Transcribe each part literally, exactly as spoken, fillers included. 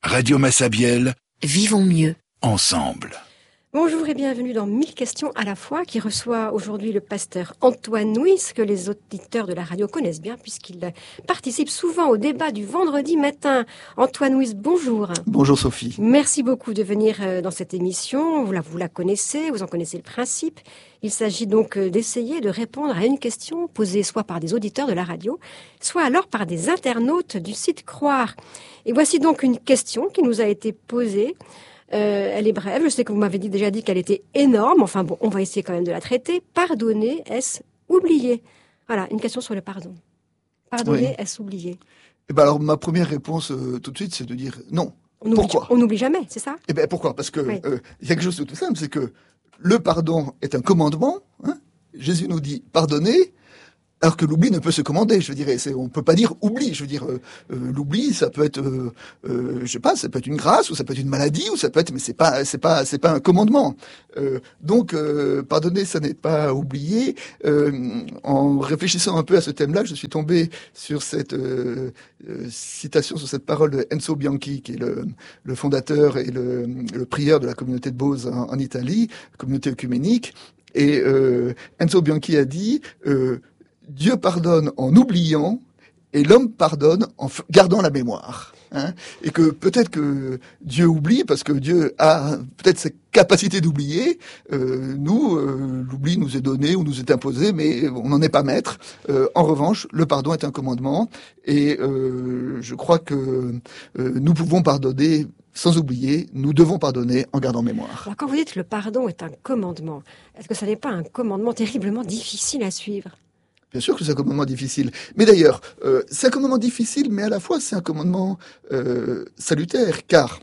Radio Massabielle, vivons mieux ensemble. Bonjour et bienvenue dans mille questions à la fois qui reçoit aujourd'hui le pasteur Antoine Nuis, que les auditeurs de la radio connaissent bien puisqu'il participe souvent au débat du vendredi matin. Antoine Nuis, bonjour. Bonjour Sophie. Merci beaucoup de venir dans cette émission. Vous la, vous la connaissez, vous en connaissez le principe. Il s'agit donc d'essayer de répondre à une question posée soit par des auditeurs de la radio, soit alors par des internautes du site Croire. Et voici donc une question qui nous a été posée. Euh, elle est brève, je sais que vous m'avez dit, déjà dit qu'elle était énorme, enfin bon, on va essayer quand même de la traiter. Pardonner, est-ce oublier? Voilà, une question sur le pardon. Pardonner, oui. Est-ce oublier? Eh ben alors, ma première réponse euh, tout de suite, c'est de dire non. On oublie, pourquoi? On n'oublie jamais, c'est ça? Eh ben pourquoi? Parce que oui. euh, y a quelque chose de tout simple, c'est que le pardon est un commandement. Hein. Jésus nous dit pardonnez. Alors que l'oubli ne peut se commander, je dirais. C'est, on peut pas dire oubli. Je veux dire, euh, euh, l'oubli, ça peut être, euh, euh, je sais pas, ça peut être une grâce ou ça peut être une maladie ou ça peut être, mais c'est pas, c'est pas, c'est pas un commandement. Euh, donc, euh, pardonner, ça n'est pas oublier. Euh, en réfléchissant un peu à ce thème-là, je suis tombé sur cette euh, euh, citation, sur cette parole de Enzo Bianchi, qui est le, le fondateur et le, le prieur de la communauté de Bose en, en Italie, communauté œcuménique. Et euh, Enzo Bianchi a dit. Euh, Dieu pardonne en oubliant et l'homme pardonne en f- gardant la mémoire. Hein, et que peut-être que Dieu oublie parce que Dieu a peut-être cette capacité d'oublier. Euh, nous, euh, l'oubli nous est donné ou nous est imposé, mais on n'en est pas maître. Euh, en revanche, le pardon est un commandement et euh, je crois que euh, nous pouvons pardonner sans oublier. Nous devons pardonner en gardant mémoire. Alors quand vous dites que le pardon est un commandement, est-ce que ça n'est pas un commandement terriblement difficile à suivre? Bien sûr que c'est un commandement difficile. Mais d'ailleurs, euh, c'est un commandement difficile, mais à la fois c'est un commandement euh, salutaire, car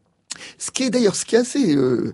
ce qui est d'ailleurs ce qui est assez euh,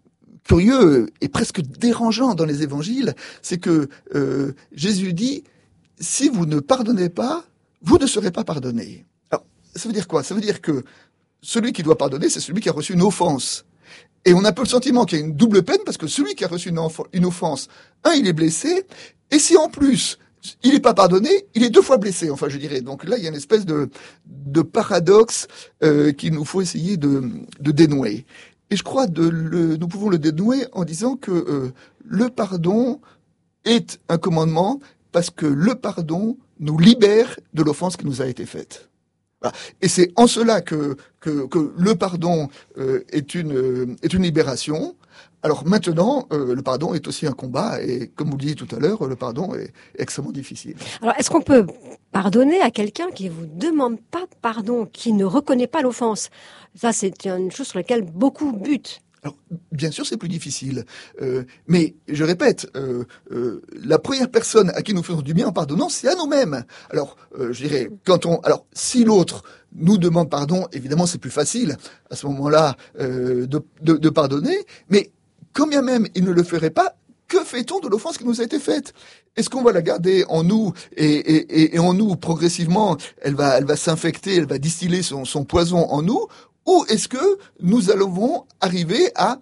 curieux et presque dérangeant dans les évangiles, c'est que euh, Jésus dit « Si vous ne pardonnez pas, vous ne serez pas pardonnés ». Alors, ça veut dire quoi? Ça veut dire que celui qui doit pardonner, c'est celui qui a reçu une offense. Et on a un peu le sentiment qu'il y a une double peine, parce que celui qui a reçu une, enf- une offense, un, il est blessé, et si en plus il n'est pas pardonné, il est deux fois blessé, enfin je dirais. Donc là, il y a une espèce de, de paradoxe euh, qu'il nous faut essayer de, de dénouer. Et je crois de le, nous pouvons le dénouer en disant que euh, le pardon est un commandement parce que le pardon nous libère de l'offense qui nous a été faite. Voilà. Et c'est en cela que, que, que le pardon euh, est, une, euh, est une libération. Alors maintenant, euh, le pardon est aussi un combat et comme vous le disiez tout à l'heure, le pardon est extrêmement difficile. Alors est-ce qu'on peut pardonner à quelqu'un qui vous demande pas pardon, qui ne reconnaît pas l'offense? Ça, c'est une chose sur laquelle beaucoup butent. Alors, bien sûr, c'est plus difficile. Euh, mais, je répète, euh, euh, la première personne à qui nous faisons du bien en pardonnant, c'est à nous-mêmes. Alors, euh, je dirais, quand on... Alors, si l'autre nous demande pardon, évidemment, c'est plus facile, à ce moment-là, euh, de, de, de pardonner. Mais, quand bien même il ne le ferait pas, que fait-on de l'offense qui nous a été faite? Est-ce qu'on va la garder en nous et, et, et, et en nous, progressivement, elle va, elle va s'infecter, elle va distiller son, son poison en nous? Ou est-ce que nous allons arriver à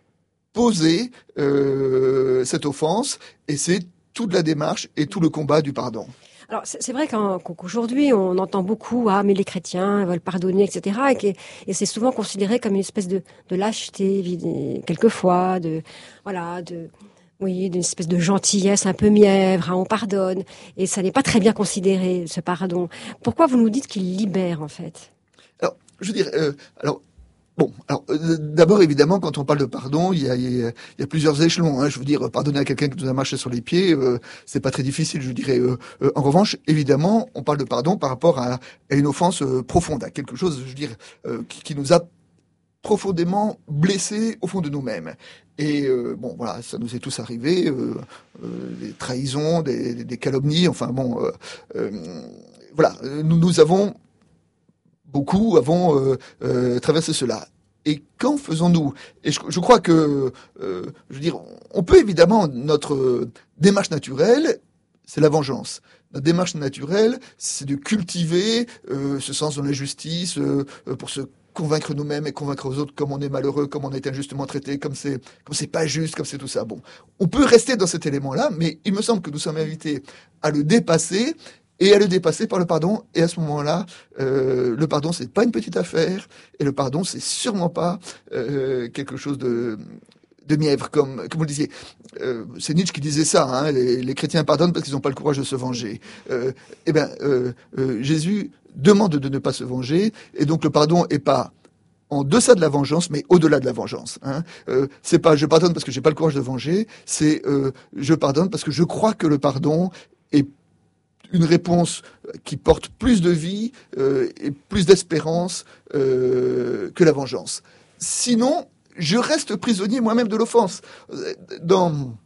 poser euh, cette offense? Et c'est toute la démarche et tout le combat du pardon. Alors c'est vrai qu'aujourd'hui on entend beaucoup ah mais les chrétiens veulent pardonner, et cetera. Et, que, et c'est souvent considéré comme une espèce de, de lâcheté quelquefois, de voilà de oui d'une espèce de gentillesse un peu mièvre, hein, on pardonne et ça n'est pas très bien considéré ce pardon. Pourquoi vous nous dites qu'il libère en fait? Alors je veux dire euh, alors. Bon, alors euh, d'abord évidemment quand on parle de pardon, il y a, il y a, il y a plusieurs échelons. Hein. Je veux dire, pardonner à quelqu'un qui nous a marché sur les pieds, euh, c'est pas très difficile, je dirais. Euh, euh, en revanche, évidemment, on parle de pardon par rapport à, à une offense euh, profonde, à quelque chose, je veux dire, euh, qui, qui nous a profondément blessés au fond de nous-mêmes. Et euh, bon, voilà, ça nous est tous arrivé, euh, euh, des trahisons, des, des calomnies, enfin bon, euh, euh, voilà, nous nous avons Beaucoup avons euh, euh, traversé cela. Et quand faisons-nous? Et je, je crois que, euh, je veux dire, on peut évidemment, notre démarche naturelle, c'est la vengeance. Notre démarche naturelle, c'est de cultiver euh, ce sens de l'injustice euh, pour se convaincre nous-mêmes et convaincre aux autres comme on est malheureux, comme on a été injustement traité, comme c'est comme c'est pas juste, comme c'est tout ça. Bon, on peut rester dans cet élément-là, mais il me semble que nous sommes invités à le dépasser et à le dépasser par le pardon. Et à ce moment-là, euh, le pardon, c'est pas une petite affaire, et le pardon, c'est sûrement pas euh, quelque chose de de mièvre, comme comme vous le disiez. Euh, c'est Nietzsche qui disait ça. Hein, les, les chrétiens pardonnent parce qu'ils n'ont pas le courage de se venger. Euh, eh ben, euh, euh, Jésus demande de ne pas se venger, et donc le pardon est pas en deçà de la vengeance, mais au-delà de la vengeance. Hein. Euh, c'est pas je pardonne parce que j'ai pas le courage de venger, c'est euh, je pardonne parce que je crois que le pardon est une réponse qui porte plus de vie euh, et plus d'espérance euh, que la vengeance. Sinon, je reste prisonnier moi-même de l'offense. Dans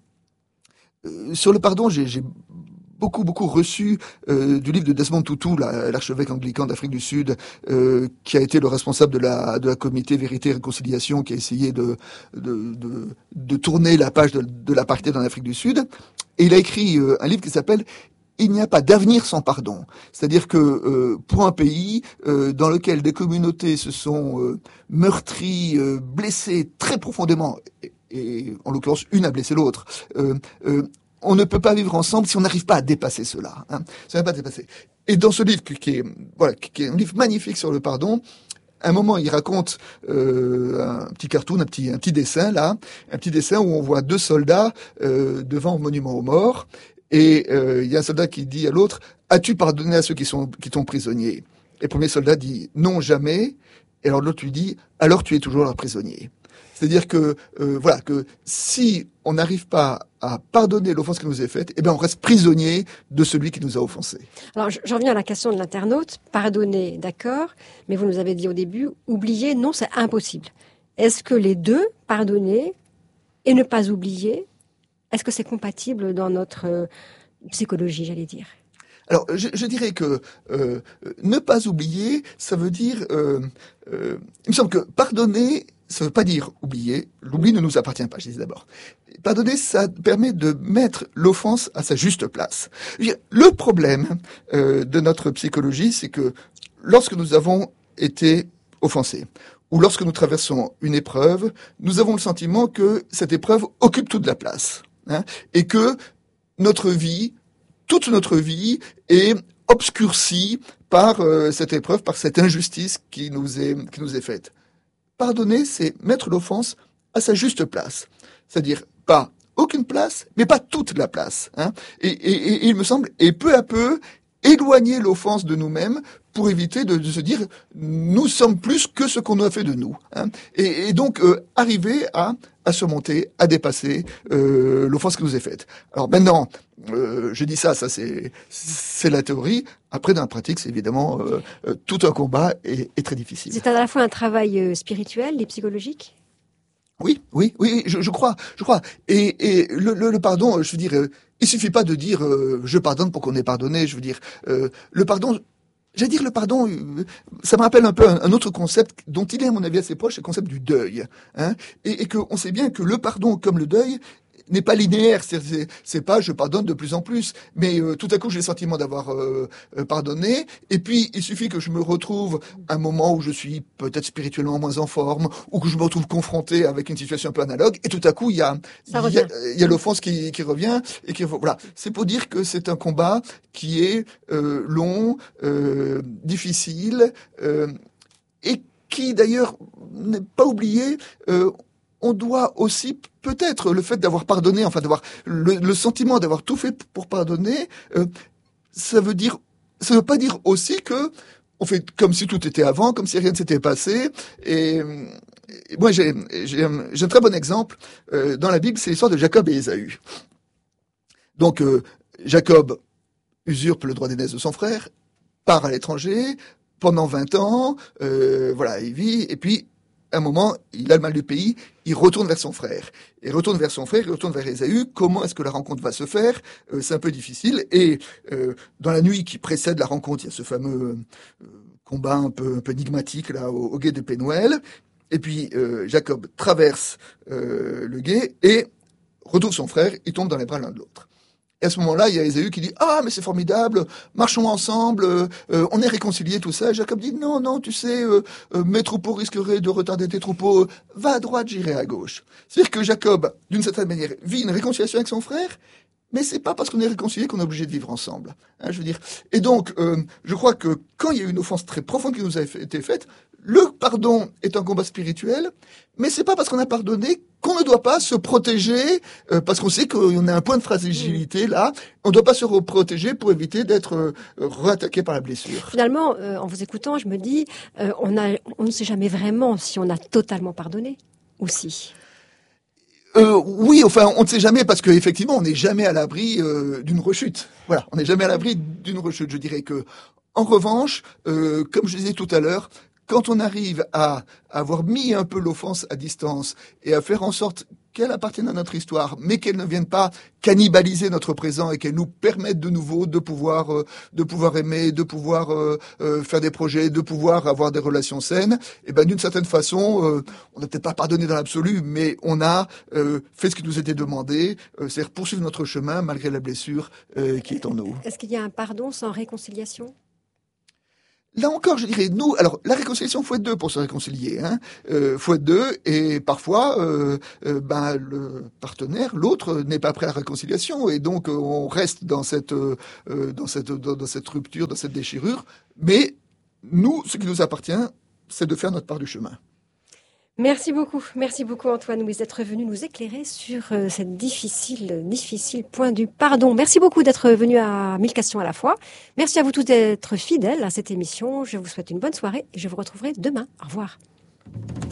euh, sur le pardon, j'ai, j'ai beaucoup beaucoup reçu euh, du livre de Desmond Tutu, la, l'archevêque anglican d'Afrique du Sud, euh, qui a été le responsable de la de la comité Vérité et Réconciliation, qui a essayé de de de, de tourner la page de, de l'apartheid en Afrique du Sud. Et il a écrit euh, un livre qui s'appelle Il n'y a pas d'avenir sans pardon. C'est-à-dire que euh, pour un pays euh, dans lequel des communautés se sont euh, meurtries, euh, blessées très profondément, et, et en l'occurrence une a blessé l'autre, euh, euh, on ne peut pas vivre ensemble si on n'arrive pas à dépasser cela. Hein, si on n'arrive pas à dépasser. Et dans ce livre qui est voilà, qui est un livre magnifique sur le pardon, à un moment, il raconte euh, un petit cartoon, un petit, un petit dessin là, un petit dessin où on voit deux soldats euh, devant un monument aux morts. Et euh, il y a un soldat qui dit à l'autre « As-tu pardonné à ceux qui sont qui t'ont prisonnier ?» Et le premier soldat dit « Non, jamais ». Et alors l'autre lui dit « Alors tu es toujours leur prisonnier ». C'est-à-dire que euh, voilà que si on n'arrive pas à pardonner l'offense qui nous est faite, eh bien on reste prisonnier de celui qui nous a offensés. Alors j'en reviens à la question de l'internaute. Pardonner, d'accord, mais vous nous avez dit au début, oublier, non, c'est impossible. Est-ce que les deux, pardonner et ne pas oublier, est-ce que c'est compatible dans notre euh, psychologie, j'allais dire ? Alors, je, je dirais que euh, ne pas oublier, ça veut dire... Euh, euh, il me semble que pardonner, ça veut pas dire oublier. L'oubli ne nous appartient pas, je disais d'abord. Pardonner, ça permet de mettre l'offense à sa juste place. Je veux dire, le problème euh, de notre psychologie, c'est que lorsque nous avons été offensés, ou lorsque nous traversons une épreuve, nous avons le sentiment que cette épreuve occupe toute la place. Hein, et que notre vie, toute notre vie, est obscurcie par euh, cette épreuve, par cette injustice qui nous est qui nous est faite. Pardonner, c'est mettre l'offense à sa juste place, c'est-à-dire pas aucune place, mais pas toute la place. Hein, et, et, et, et il me semble, et peu à peu, éloigner l'offense de nous-mêmes pour éviter de, de se dire nous sommes plus que ce qu'on a fait de nous. Hein, et, et donc euh, arriver à à surmonter, à dépasser euh, l'offense qui nous est faite. Alors maintenant, euh, je dis ça, ça c'est c'est la théorie. Après, dans la pratique, c'est évidemment euh, euh, tout un combat et, et très difficile. C'est à la fois un travail euh, spirituel et psychologique ? Oui, oui, oui, je, je crois, je crois. Et, et le, le, le pardon, je veux dire, euh, il suffit pas de dire euh, je pardonne pour qu'on ait pardonné. Je veux dire, euh, le pardon. J'allais dire le pardon, ça me rappelle un peu un, un autre concept dont il est à mon avis assez proche, c'est le concept du deuil. Hein, et, et qu'on sait bien que le pardon comme le deuil n'est pas linéaire, c'est, c'est, c'est pas je pardonne de plus en plus, mais euh, tout à coup j'ai le sentiment d'avoir euh, euh, pardonné, et puis il suffit que je me retrouve à un moment où je suis peut-être spirituellement moins en forme, ou que je me retrouve confronté avec une situation un peu analogue, et tout à coup il y a il y a, il y a l'offense qui, qui revient, et qui voilà. C'est pour dire que c'est un combat qui est euh, long, euh, difficile, euh, et qui d'ailleurs n'est pas oublié. Euh, on doit aussi peut-être le fait d'avoir pardonné, enfin d'avoir le, le sentiment d'avoir tout fait pour pardonner, euh, ça veut dire, ça veut pas dire aussi que on fait comme si tout était avant, comme si rien ne s'était passé. Et, et moi, j'ai, j'ai, j'ai un très bon exemple euh, dans la Bible, c'est l'histoire de Jacob et Ésaü. Donc euh, Jacob usurpe le droit d'aînesse de son frère, part à l'étranger pendant vingt ans, euh, voilà, il vit, et puis à un moment, il a le mal du pays, il retourne vers son frère. Il retourne vers son frère, il retourne vers Ésaü. Comment est-ce que la rencontre va se faire ? euh, C'est un peu difficile. Et euh, dans la nuit qui précède la rencontre, il y a ce fameux euh, combat un peu, un peu énigmatique là au, au gué de Pénuel. Et puis euh, Jacob traverse euh, le gué et retrouve son frère. Ils tombent dans les bras l'un de l'autre. Et à ce moment-là, il y a Ésaü qui dit « Ah, mais c'est formidable, marchons ensemble, euh, on est réconciliés, tout ça. » Et Jacob dit « Non, non, tu sais, euh, euh, mes troupeaux risqueraient de retarder tes troupeaux. Va à droite, j'irai à gauche. » C'est-à-dire que Jacob, d'une certaine manière, vit une réconciliation avec son frère, mais c'est pas parce qu'on est réconcilié qu'on est obligé de vivre ensemble. Hein, je veux dire. Et donc, euh, je crois que quand il y a une offense très profonde qui nous a été faite, le pardon est un combat spirituel, mais c'est pas parce qu'on a pardonné qu'on ne doit pas se protéger, euh, parce qu'on sait qu'on a un point de fragilité là. On ne doit pas se protéger pour éviter d'être euh, réattaqué par la blessure. Finalement, euh, en vous écoutant, je me dis, euh, on, a, on ne sait jamais vraiment si on a totalement pardonné ou si. Euh, oui, enfin, on ne sait jamais parce qu'effectivement, on n'est jamais à l'abri euh, d'une rechute. Voilà, on n'est jamais à l'abri d'une rechute. Je dirais que, en revanche, euh, comme je disais tout à l'heure, quand on arrive à avoir mis un peu l'offense à distance et à faire en sorte qu'elle appartienne à notre histoire, mais qu'elle ne vienne pas cannibaliser notre présent et qu'elle nous permette de nouveau de pouvoir euh, de pouvoir aimer, de pouvoir euh, euh, faire des projets, de pouvoir avoir des relations saines, et ben d'une certaine façon, euh, on n'a peut-être pas pardonné dans l'absolu, mais on a euh, fait ce qui nous était demandé, euh, c'est-à-dire poursuivre notre chemin malgré la blessure euh, qui est en nous. Est-ce qu'il y a un pardon sans réconciliation ? Là encore, je dirais, nous, alors la réconciliation, faut être deux pour se réconcilier, hein. Euh, faut être deux, et parfois, euh, euh, ben le partenaire, l'autre, n'est pas prêt à la réconciliation, et donc euh, on reste dans cette, euh, dans cette, dans, dans cette rupture, dans cette déchirure. Mais nous, ce qui nous appartient, c'est de faire notre part du chemin. Merci beaucoup, merci beaucoup Antoine, vous êtes venu nous éclairer sur euh, cette difficile, difficile point du pardon. Merci beaucoup d'être venu à Mille questions à la fois. Merci à vous tous d'être fidèles à cette émission. Je vous souhaite une bonne soirée et je vous retrouverai demain. Au revoir.